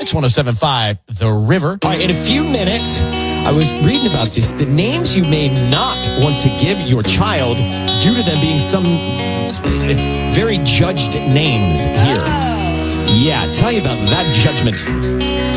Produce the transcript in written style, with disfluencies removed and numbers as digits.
Kicks 107.5, The River. All right, in a few minutes, I was reading about this. The names you may not want to give your child due to them being some very judged names here. Yeah, tell you about that judgment